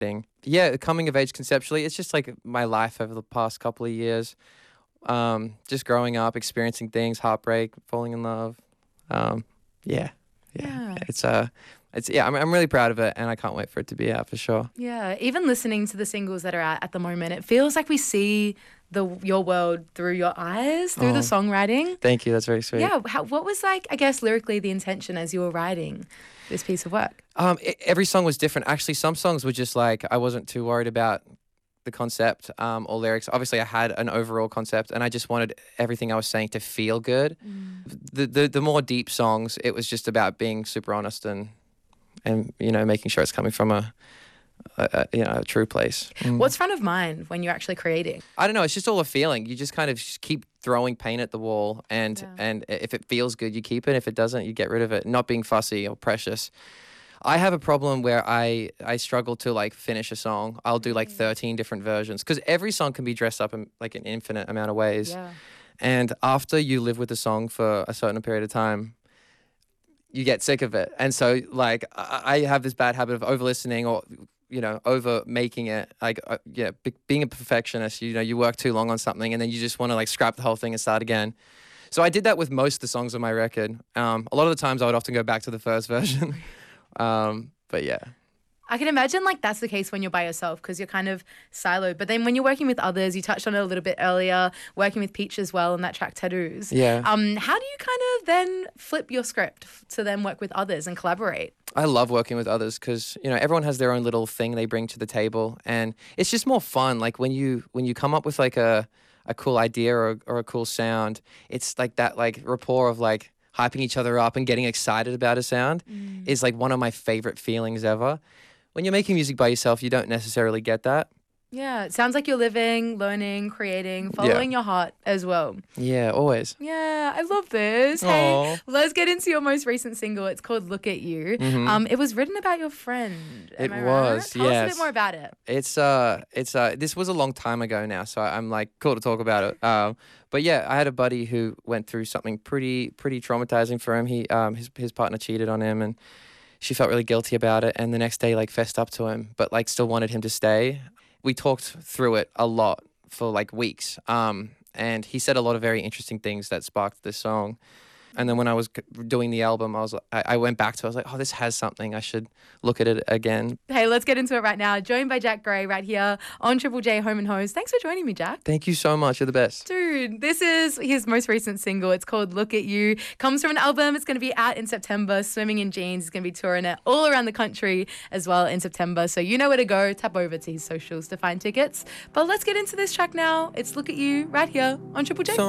thing. Yeah, coming of age conceptually, it's just like my life over the past couple of years. Just growing up, experiencing things, heartbreak, falling in love. Um, yeah, Yeah. it's yeah. I'm really proud of it, and I can't wait for it to be out for sure. Yeah, even listening to the singles that are out at the moment, it feels like we see your world through your eyes, through the Oh. songwriting. Thank you. That's very sweet. Yeah, what was like, I guess, lyrically the intention as you were writing this piece of work? Every song was different. Actually, some songs were just like I wasn't too worried about the concept or lyrics. Obviously, I had an overall concept, and I just wanted everything I was saying to feel good. The more deep songs, it was just about being super honest and making sure it's coming from a true place. What's front of mind when you're actually creating? I don't know. It's just all a feeling. You just kind of just keep throwing paint at the wall, and if it feels good, you keep it. If it doesn't, you get rid of it. Not being fussy or precious. I have a problem where I struggle to like finish a song. I'll do like 13 different versions because every song can be dressed up in like an infinite amount of ways. Yeah. And after you live with a song for a certain period of time, you get sick of it. And so like I have this bad habit of over listening or over making it. Like being a perfectionist, you work too long on something and then you just want to like scrap the whole thing and start again. So I did that with most of the songs on my record. A lot of the times I would often go back to the first version. But yeah. I can imagine like that's the case when you're by yourself because you're kind of siloed. But then when you're working with others, you touched on it a little bit earlier, working with Peach as well on that track Tattoos. Yeah. How do you kind of then flip your script to then work with others and collaborate? I love working with others because everyone has their own little thing they bring to the table, and it's just more fun. Like when you come up with like a cool idea or a cool sound, it's like that like rapport of like hyping each other up and getting excited about a sound is like one of my favorite feelings ever. When you're making music by yourself, you don't necessarily get that. Yeah, it sounds like you're living, learning, creating, following your heart as well. Yeah, always. Yeah, I love this. Aww. Hey, let's get into your most recent single. It's called Look at You. It was written about your friend. Am I right? Was, Tell us a bit more about it. It's this was a long time ago now, so I'm like cool to talk about it. But yeah, I had a buddy who went through something pretty traumatizing for him. He his partner cheated on him and she felt really guilty about it, and the next day like fessed up to him, but like still wanted him to stay. We talked through it a lot for like weeks. And he said a lot of very interesting things that sparked this song. And then when I was doing the album, I went back to it. I was like, oh, this has something. I should look at it again. Hey, let's get into it right now. Joined by Jack Gray right here on Triple J Home and Hose. Thanks for joining me, Jack. Thank you so much. You're the best. Dude, this is his most recent single. It's called Look at You. Comes from an album. It's going to be out in September. Swimming in Jeans. He's going to be touring it all around the country as well in September. So you know where to go. Tap over to his socials to find tickets. But let's get into this track now. It's Look at You right here on Triple J.